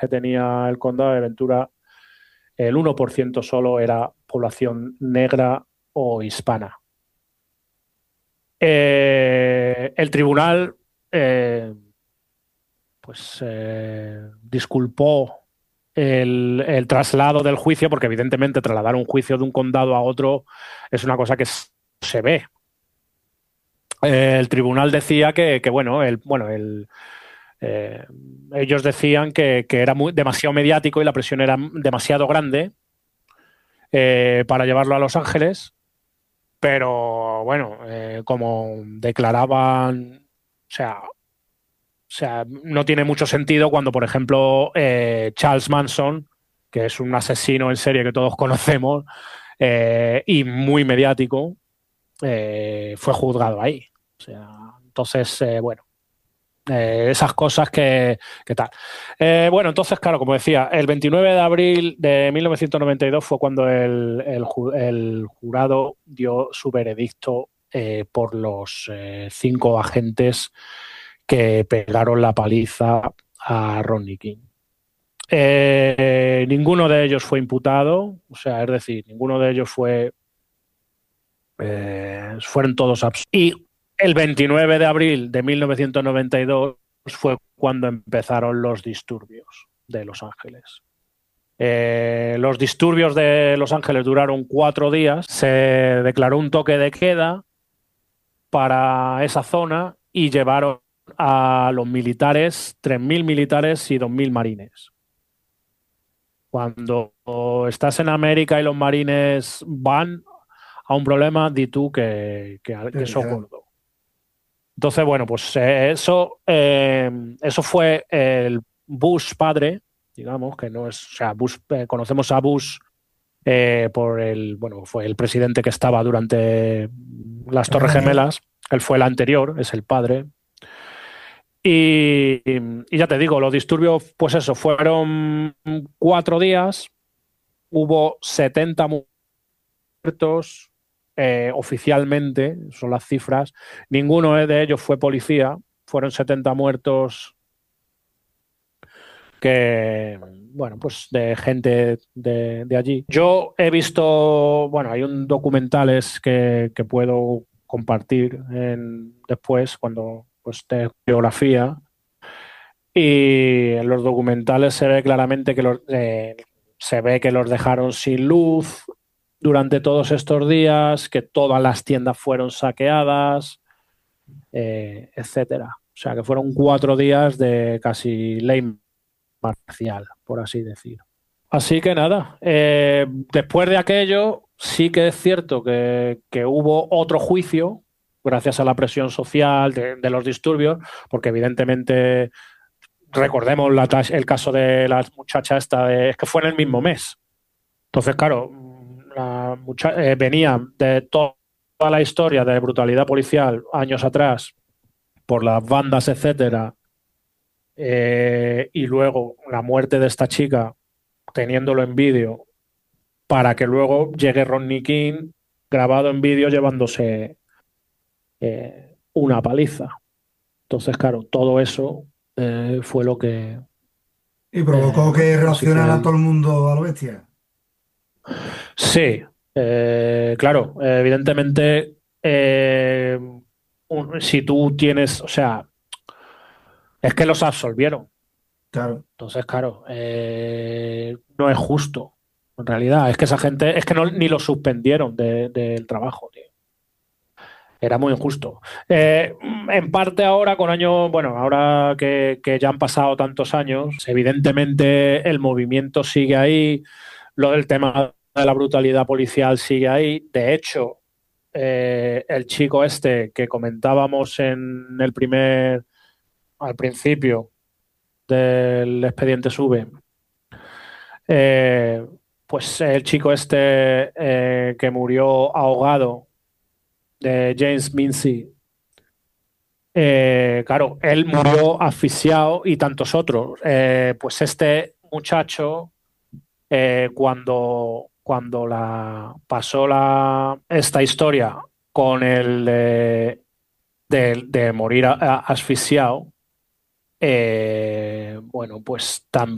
que tenía el condado de Ventura, el 1% solo era población negra o hispana. El tribunal disculpó el traslado del juicio, porque evidentemente trasladar un juicio de un condado a otro es una cosa que se ve. El tribunal decía ellos decían que era demasiado mediático y la presión era demasiado grande para llevarlo a Los Ángeles, pero bueno, como declaraban, no tiene mucho sentido cuando, por ejemplo, Charles Manson, que es un asesino en serie que todos conocemos y muy mediático, fue juzgado ahí. O sea, entonces, esas cosas que tal. Entonces, claro, como decía, el 29 de abril de 1992 fue cuando el jurado dio su veredicto por los 5 agentes que pegaron la paliza a Rodney King. Ninguno de ellos fue imputado, o sea, es decir, ninguno de ellos fueron todos absueltos. Y el 29 de abril de 1992 fue cuando empezaron los disturbios de Los Ángeles. Los disturbios de Los Ángeles duraron 4 días. Se declaró un toque de queda para esa zona y llevaron a los militares, 3.000 militares y 2.000 marines. Cuando estás en América y los marines van a un problema, di tú que eso gordo. Entonces, bueno, pues eso fue el Bush padre, digamos, que no es, o sea, Bush, conocemos a Bush fue el presidente que estaba durante las Torres Gemelas. Él fue el anterior, es el padre. Y ya te digo, los disturbios, pues eso, fueron 4 días, hubo 70 muertos oficialmente, son las cifras. Ninguno de ellos fue policía, fueron 70 muertos de gente de allí. Yo he visto, hay un documentales que puedo compartir después cuando te biografía, y en los documentales se ve claramente se ve que los dejaron sin luz durante todos estos días, que todas las tiendas fueron saqueadas, etcétera. O sea, que fueron 4 días de casi ley marcial, por así decir. Así que nada, después de aquello sí que es cierto que hubo otro juicio gracias a la presión social de los disturbios, porque evidentemente recordemos el caso de la muchacha esta, es que fue en el mismo mes. Entonces, claro, venía de toda la historia de brutalidad policial años atrás por las bandas, etcétera, y luego la muerte de esta chica teniéndolo en vídeo para que luego llegue Rodney King grabado en vídeo llevándose una paliza. Entonces, claro, todo eso fue lo que... Y provocó que reaccionara todo el mundo a lo bestia. Sí, claro, evidentemente, si tú tienes, o sea, es que los absolvieron. Claro. Entonces, claro, no es justo. En realidad, es que esa gente, es que ni lo suspendieron del trabajo, tío. Era muy injusto. En parte ahora, ahora que ya han pasado tantos años, evidentemente el movimiento sigue ahí, lo del tema de la brutalidad policial sigue ahí. De hecho, el chico este que comentábamos al principio del expediente SUBE, pues el chico este que murió ahogado, de James Mincy, claro, él murió asfixiado y tantos otros. Pues este muchacho, cuando pasó esta historia con el de morir asfixiado, pues también